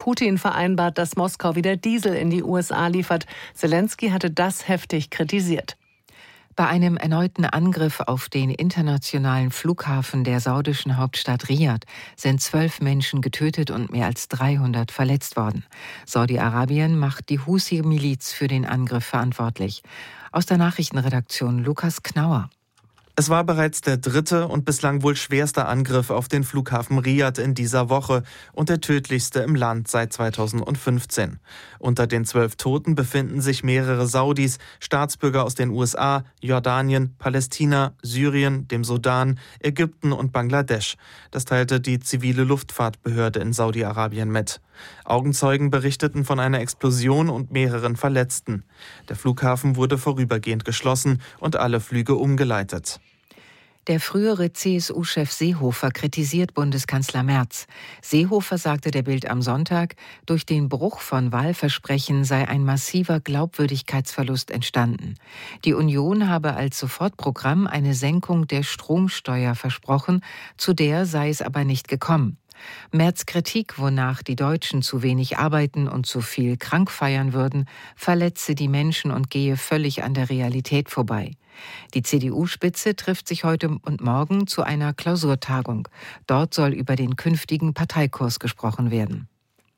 Putin vereinbart, dass Moskau wieder Diesel in die USA liefert. Selenskyj hatte das heftig kritisiert. Bei einem erneuten Angriff auf den internationalen Flughafen der saudischen Hauptstadt Riad sind 12 Menschen getötet und mehr als 300 verletzt worden. Saudi-Arabien macht die Husi-Miliz für den Angriff verantwortlich. Aus der Nachrichtenredaktion Lukas Knauer. Es war bereits der 3. und bislang wohl schwerste Angriff auf den Flughafen Riad in dieser Woche und der tödlichste im Land seit 2015. Unter den 12 Toten befinden sich mehrere Saudis, Staatsbürger aus den USA, Jordanien, Palästina, Syrien, dem Sudan, Ägypten und Bangladesch. Das teilte die zivile Luftfahrtbehörde in Saudi-Arabien mit. Augenzeugen berichteten von einer Explosion und mehreren Verletzten. Der Flughafen wurde vorübergehend geschlossen und alle Flüge umgeleitet. Der frühere CSU-Chef Seehofer kritisiert Bundeskanzler Merz. Seehofer sagte der Bild am Sonntag, durch den Bruch von Wahlversprechen sei ein massiver Glaubwürdigkeitsverlust entstanden. Die Union habe als Sofortprogramm eine Senkung der Stromsteuer versprochen, zu der sei es aber nicht gekommen. Merz' Kritik, wonach die Deutschen zu wenig arbeiten und zu viel krank feiern würden, verletze die Menschen und gehe völlig an der Realität vorbei. Die CDU-Spitze trifft sich heute und morgen zu einer Klausurtagung. Dort soll über den künftigen Parteikurs gesprochen werden.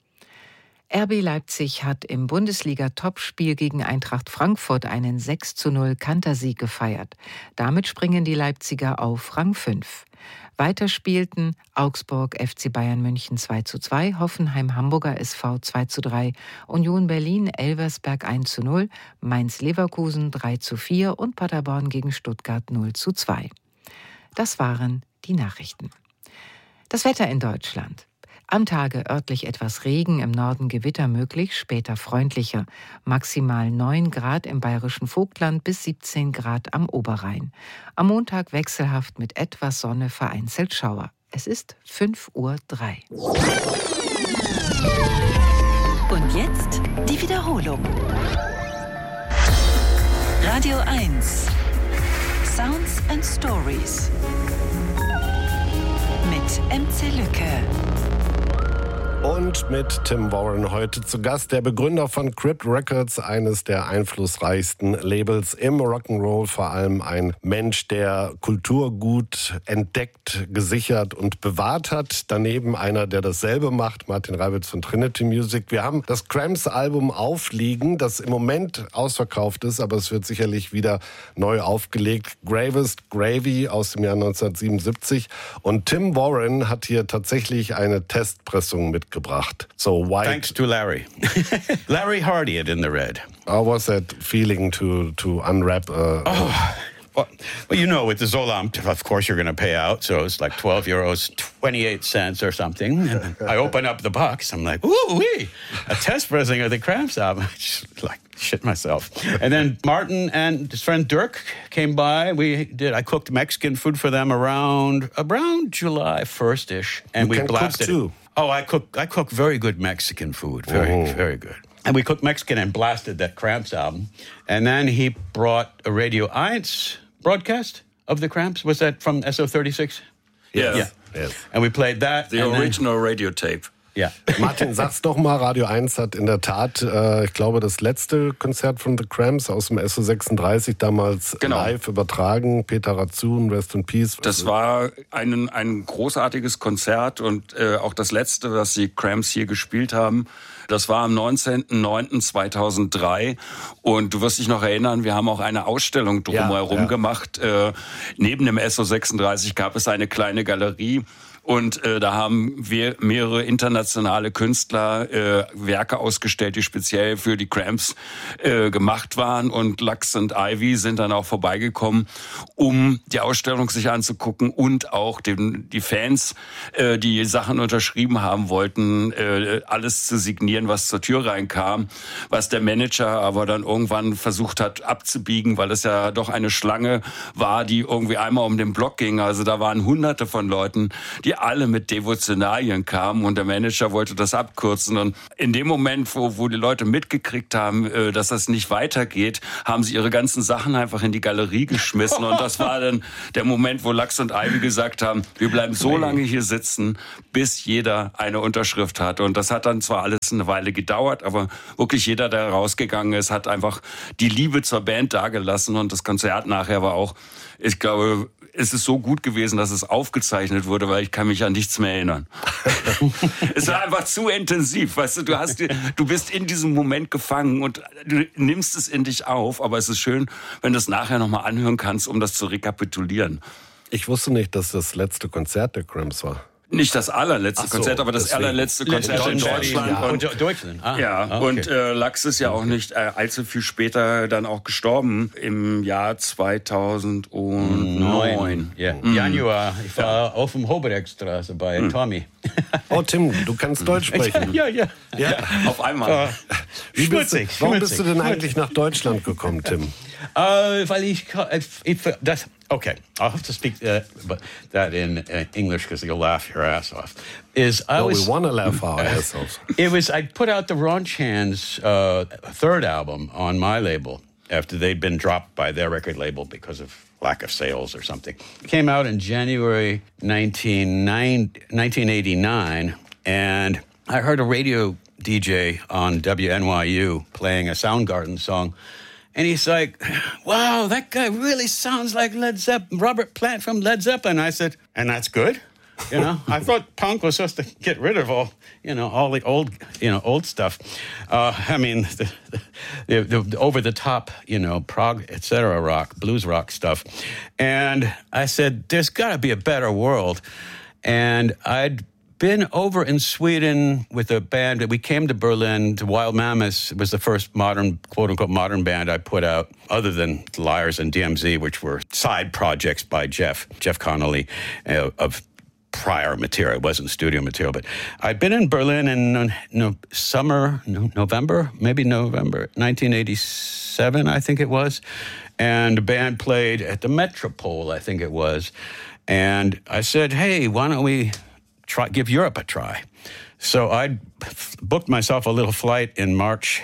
RB Leipzig hat im Bundesliga-Topspiel gegen Eintracht Frankfurt einen 6:0 Kantersieg gefeiert. Damit springen die Leipziger auf Rang 5. Weiter spielten Augsburg FC Bayern München 2:2, Hoffenheim Hamburger SV 2:3, Union Berlin Elversberg 1:0, Mainz Leverkusen 3:4 und Paderborn gegen Stuttgart 0:2. Das waren die Nachrichten. Das Wetter in Deutschland. Am Tage örtlich etwas Regen, im Norden Gewitter möglich, später freundlicher. Maximal 9 Grad im bayerischen Vogtland bis 17 Grad am Oberrhein. Am Montag wechselhaft mit etwas Sonne, vereinzelt Schauer. Es ist 5:03 Uhr. Und jetzt die Wiederholung. Radio 1. Sounds and Stories. Mit MC Lücke. Und mit Tim Warren heute zu Gast, der Begründer von Crypt Records, eines der einflussreichsten Labels im Rock'n'Roll, vor allem ein Mensch, der Kulturgut entdeckt, gesichert und bewahrt hat. Daneben einer, der dasselbe macht, Martin Reibitz von Trinity Music. Wir haben das Cramps-Album aufliegen, das im Moment ausverkauft ist, aber es wird sicherlich wieder neu aufgelegt. Gravest Gravy aus dem Jahr 1977. Und Tim Warren hat hier tatsächlich eine Testpressung mitgebracht. So why? Thanks to Larry. Larry Hardy it in the red. How was that feeling to unwrap? Well, you know, with the Zolam, of course you're going to pay out. So it's like 12 euros, 28 cents or something. And I open up the box. I'm like, ooh-wee, a test pressing of the Cramps album. I just like shit myself. And then Martin and his friend Dirk came by. I cooked Mexican food for them around July 1st-ish. And you we can blasted cook too. Oh, I cook very good Mexican food. Very good. And we cooked Mexican and blasted that Cramps album. And then he brought a Radio 1 broadcast of the Cramps. Was that from SO36? Yes. Yeah. And we played that. The original radio tape. Ja. Martin, sag's doch mal, Radio 1 hat in der Tat, ich glaube, das letzte Konzert von The Cramps aus dem SO36 damals live übertragen. Peter Ratzun, Rest in Peace. Das war ein großartiges Konzert und auch das letzte, was die Cramps hier gespielt haben. Das war am 19.09.2003 und du wirst dich noch erinnern, wir haben auch eine Ausstellung drumherum gemacht. Neben dem SO36 gab es eine kleine Galerie. Und da haben wir mehrere internationale Künstler Werke ausgestellt, die speziell für die Cramps gemacht waren. Und Lux und Ivy sind dann auch vorbeigekommen, um die Ausstellung sich anzugucken und auch die Fans, die Sachen unterschrieben haben wollten, alles zu signieren, was zur Tür reinkam. Was der Manager aber dann irgendwann versucht hat abzubiegen, weil es ja doch eine Schlange war, die irgendwie einmal um den Block ging. Also da waren Hunderte von Leuten, die alle mit Devotionalien kamen und der Manager wollte das abkürzen. Und in dem Moment, wo die Leute mitgekriegt haben, dass das nicht weitergeht, haben sie ihre ganzen Sachen einfach in die Galerie geschmissen. Und das war dann der Moment, wo Lachs und Ivy gesagt haben, wir bleiben so lange hier sitzen, bis jeder eine Unterschrift hat. Und das hat dann zwar alles eine Weile gedauert, aber wirklich jeder, der rausgegangen ist, hat einfach die Liebe zur Band dagelassen. Und das Konzert nachher war auch, ich glaube, es ist so gut gewesen, dass es aufgezeichnet wurde, weil ich kann mich an nichts mehr erinnern. Es war einfach zu intensiv, weißt du, du bist in diesem Moment gefangen und du nimmst es in dich auf, aber es ist schön, wenn du es nachher nochmal anhören kannst, um das zu rekapitulieren. Ich wusste nicht, dass das letzte Konzert der Cramps war. Nicht das allerletzte Konzert, aber das allerletzte Konzert in Deutschland. Ja. Und Deutschland. Okay. Und Lachs ist ja auch nicht allzu viel später dann auch gestorben, im Jahr 2009. Ja. Januar. Ich war auf dem Hobrechtstraße bei Tommy. Oh, Tim, du kannst Deutsch sprechen. Ja. Auf einmal. Warum bist du denn eigentlich nach Deutschland gekommen, Tim? Weil okay, I'll have to speak that in English because you'll laugh your ass off. We want to laugh our ass off. I put out the Raunch Hands third album on my label after they'd been dropped by their record label because of lack of sales or something. It came out in January 1989, and I heard a radio DJ on WNYU playing a Soundgarden song. And he's like, wow, that guy really sounds like Led Zeppelin, Robert Plant from Led Zeppelin. I said, and that's good? You know, I thought punk was supposed to get rid of all the old stuff. I mean, the over-the-top, prog, etc. rock, blues rock stuff. And I said, there's got to be a better world. And I'd been over in Sweden with a band. We came to Berlin. To Wild Mammoths. It was the first modern, quote-unquote, modern band I put out, other than Liars and DMZ, which were side projects by Jeff Connolly of prior material. It wasn't studio material. But I'd been in Berlin in November 1987, I think it was. And the band played at the Metropole, I think it was. And I said, hey, why don't we give Europe a try. So I booked myself a little flight in March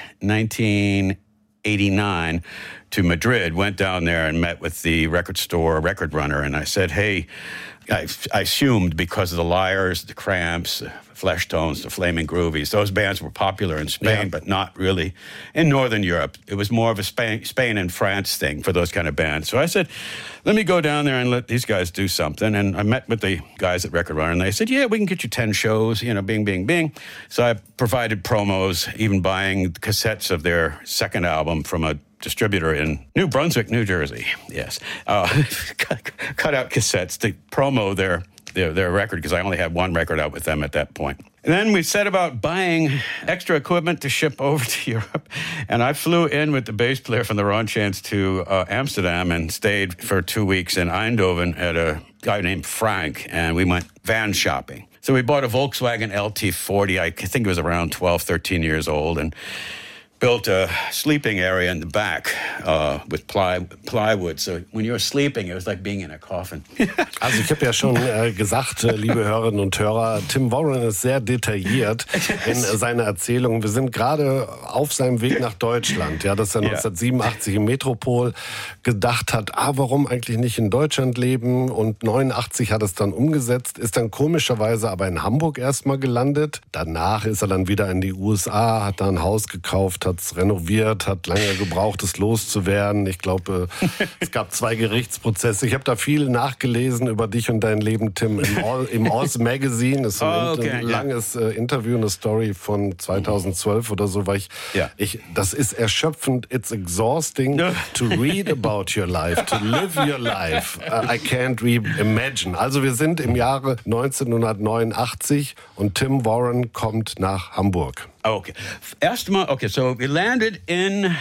1989 to Madrid, went down there and met with the record runner, and I said, hey, I assumed because of the Liars, the Cramps, the Fleshtones, the Flaming Groovies, those bands were popular in Spain, but not really in Northern Europe. It was more of a Spain and France thing for those kind of bands. So I said, let me go down there and let these guys do something. And I met with the guys at Record Runner, and they said, yeah, we can get you 10 shows, bing. So I provided promos, even buying cassettes of their second album from a distributor in New Brunswick, New Jersey. Yes. Cut out cassettes to promo their record, because I only had one record out with them at that point. And then we set about buying extra equipment to ship over to Europe. And I flew in with the bass player from the Raunch Hands to Amsterdam and stayed for 2 weeks in Eindhoven at a guy named Frank. And we went van shopping. So we bought a Volkswagen LT40. I think it was around 12, 13 years old. And built a sleeping area in the back with plywood. So when you were sleeping, it was like being in a coffin. Also ich habe ja schon gesagt, liebe Hörerinnen und Hörer, Tim Warren ist sehr detailliert in seiner Erzählung. Wir sind gerade auf seinem Weg nach Deutschland, dass er 1987 im Metropol gedacht hat, warum eigentlich nicht in Deutschland leben? Und 89 hat es dann umgesetzt, ist dann komischerweise aber in Hamburg erstmal gelandet. Danach ist er dann wieder in die USA, hat da ein Haus gekauft, hat es renoviert, hat lange gebraucht, es loszuwerden. Ich glaube, es gab 2 Gerichtsprozesse. Ich habe da viel nachgelesen über dich und dein Leben, Tim, im Oz Magazine. Das ist ein langes Interview, eine Story von 2012 oder so, weil das ist erschöpfend. It's exhausting to read about your life, to live your life. I can't imagine. Also wir sind im Jahre 1989 und Tim Warren kommt nach Hamburg. Okay. So we landed in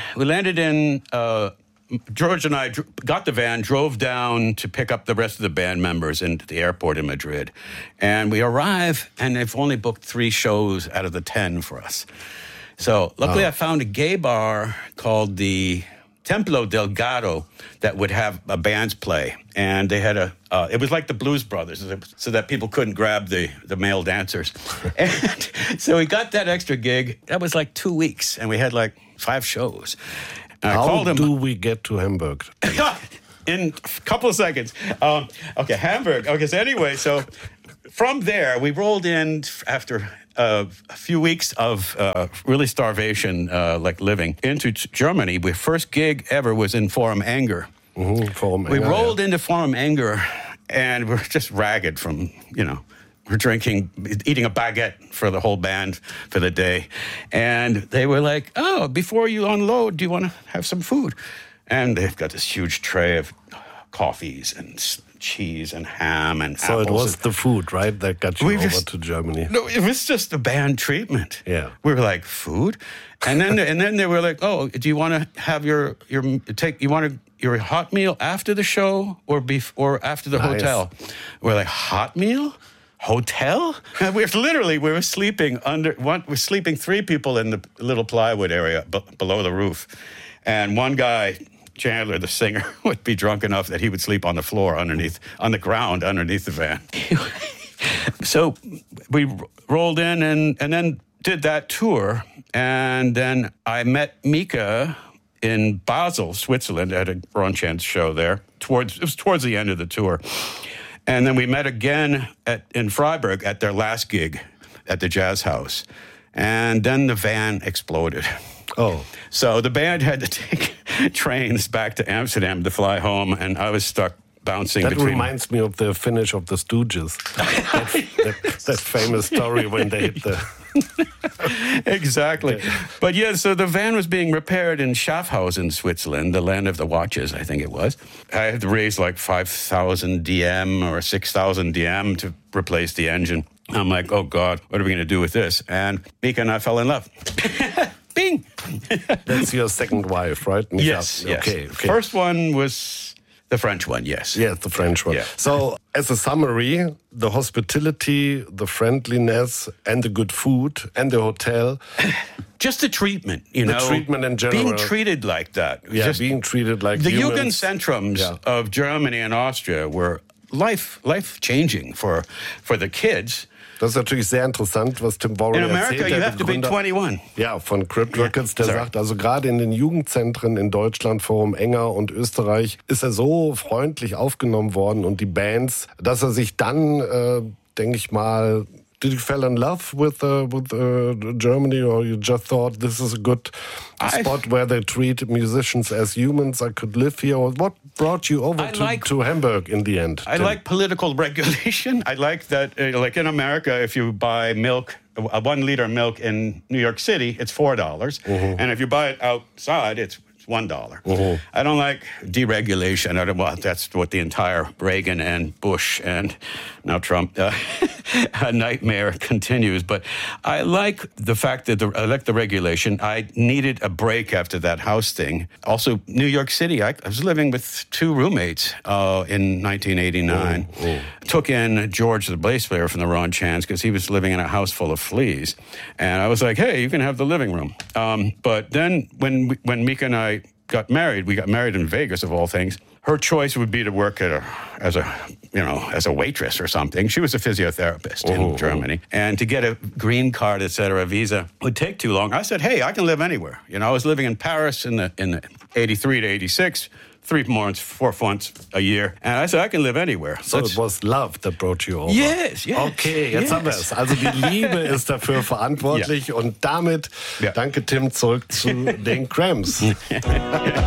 George and I got the van, drove down to pick up the rest of the band members into the airport in Madrid. And we arrive, and they've only booked 3 shows out of the 10 for us. So luckily I found a gay bar called the Templo Delgado that would have bands play. And they had it was like the Blues Brothers, so that people couldn't grab the male dancers. And so we got that extra gig. That was like 2 weeks, and we had like 5 shows. And How do we get to Hamburg? In a couple of seconds. Okay, Hamburg. Okay, so anyway, so from there, we rolled in after a few weeks of really starvation, like living, into Germany. My first gig ever was in Forum Anger. Forum We Anger, rolled into Forum Anger, and we're just ragged from, we're eating a baguette for the whole band for the day. And they were like, oh, before you unload, do you want to have some food? And they've got this huge tray of coffees and cheese and ham and So apples. it was the food, right, that got you over to Germany? No, it was just the band treatment. Yeah. We were like, food? And then they were like, oh, do you want to have your hot meal after the show or after the hotel? We're like, hot meal? Hotel? And we were sleeping we're sleeping 3 people in the little plywood area below the roof. And one guy, Chandler, the singer, would be drunk enough that he would sleep on the floor on the ground underneath the van. So we rolled in and then did that tour. And then I met Mika in Basel, Switzerland, at a Ron Chance show there. It was towards the end of the tour. And then we met again in Freiburg at their last gig at the Jazz House. And then the van exploded. Oh. So the band had to take trains back to Amsterdam to fly home, and I was stuck bouncing between... That reminds me of the finish of the Stooges. that famous story when they hit the... Exactly. But yeah, so the van was being repaired in Schaffhausen, Switzerland, the land of the watches, I think it was. I had to raise like 5,000 DM or 6,000 DM to replace the engine. I'm like, oh God, what are we going to do with this? And Mika and I fell in love. Bing! That's your second wife, right? Mika? Yes. Okay. First one was the French one, yes. Yes, the French one. Yeah. So, as a summary, the hospitality, the friendliness, and the good food, and the hotel. Just the treatment, The treatment in general. Being treated like that. Yeah, being treated like the humans. Jugendzentrums of Germany and Austria were life-changing for the kids. Das ist natürlich sehr interessant, was Tim Warren In America, erzählt. you have to be 21. Ja, von Crypt Records, der sagt, also gerade in den Jugendzentren in Deutschland, Forum Enger und Österreich, ist er so freundlich aufgenommen worden und die Bands, dass er sich dann, denke ich mal, did you fall in love with Germany, or you just thought this is a good spot where they treat musicians as humans? I could live here. Or what brought you over to Hamburg in the end? I like political regulation. I like that, like in America, if you buy milk, 1 liter of milk in New York City, it's $4. Mm-hmm. And if you buy it outside, it's $1. Mm-hmm. I don't like deregulation. That's what the entire Reagan and Bush and now Trump nightmare continues. But I like the fact that I like the regulation. I needed a break after that house thing. Also, New York City. I was living with 2 roommates in 1989. Took in George, the bass player from the Ron Chance, because he was living in a house full of fleas. And I was like, hey, you can have the living room. But then when Mika and I got married, we got married in Vegas, of all things. Her choice would be to work as a waitress or something. She was a physiotherapist in Germany. And to get a green card, et cetera, visa would take too long. I said, hey, I can live anywhere. I was living in Paris in the 83 to 86. 4 months a year. And I said, I can live anywhere. So it was love that brought you over. Yes. Okay, jetzt haben wir es. Also die Liebe ist dafür verantwortlich. Und damit, danke Tim, zurück zu den Cramps.